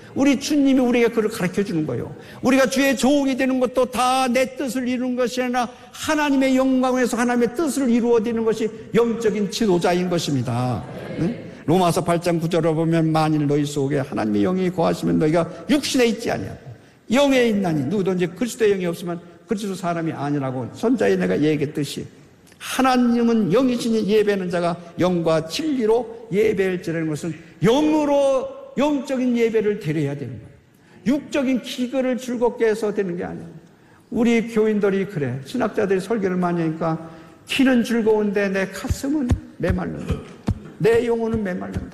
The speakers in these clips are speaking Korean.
우리 주님이 우리에게 그걸 가르쳐 주는 거예요. 우리가 주의 종이 되는 것도 다 내 뜻을 이루는 것이 아니라 하나님의 영광에서 하나님의 뜻을 이루어지는 것이 영적인 지도자인 것입니다. 네? 로마서 8장 9절을 보면 만일 너희 속에 하나님의 영이 거하시면 너희가 육신에 있지 아니하고 영에 있나니 누구든지 그리스도의 영이 없으면 그리스도 사람이 아니라고 선자에 내가 얘기했듯이 하나님은 영이시니 예배하는 자가 영과 진리로 예배할지라는 것은 영으로 영적인 예배를 드려야 되는 거예요. 육적인 기거를 즐겁게 해서 되는 게 아니에요. 우리 교인들이 그래. 신학자들이 설교를 많이 하니까 키는 즐거운데 내 가슴은 메말른다. 내 영혼은 메말른다.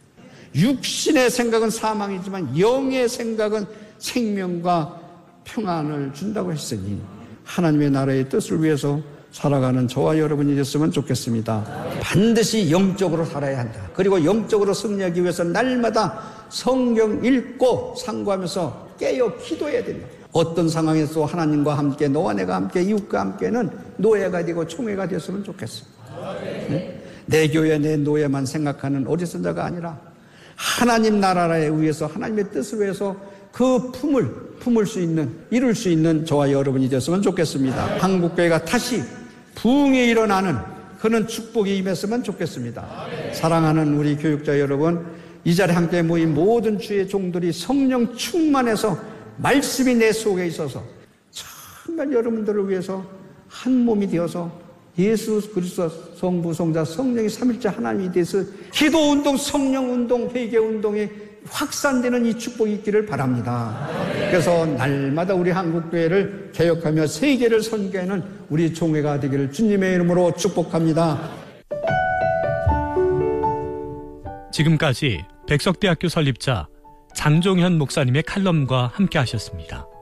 육신의 생각은 사망이지만 영의 생각은 생명과 평안을 준다고 했으니 하나님의 나라의 뜻을 위해서 살아가는 저와 여러분이 됐으면 좋겠습니다. 반드시 영적으로 살아야 한다. 그리고 영적으로 승리하기 위해서 날마다 성경 읽고 상고하면서 깨어 기도해야 됩니다. 어떤 상황에서 하나님과 함께 너와 내가 함께 이웃과 함께는 노예가 되고 총회가 되었으면 좋겠어. 네? 내 교회 내 노예만 생각하는 어리석은 자가 아니라 하나님 나라에 의해서 하나님의 뜻을 위해서 그 품을 수 있는 이룰 수 있는 저와 여러분이 되었으면 좋겠습니다. 한국교회가 다시 부흥이 일어나는 그런 축복이 임했으면 좋겠습니다. 사랑하는 우리 교육자 여러분, 이 자리에 함께 모인 모든 주의 종들이 성령 충만해서 말씀이 내 속에 있어서 정말 여러분들을 위해서 한 몸이 되어서 예수 그리스도 성부 성자 성령이 삼일째 하나님이 돼서 기도운동, 성령운동, 회개운동이 확산되는 이 축복이 있기를 바랍니다. 그래서 날마다 우리 한국교회를 개혁하며 세계를 선교하는 우리 종회가 되기를 주님의 이름으로 축복합니다. 지금까지 백석대학교 설립자 장종현 목사님의 칼럼과 함께 하셨습니다.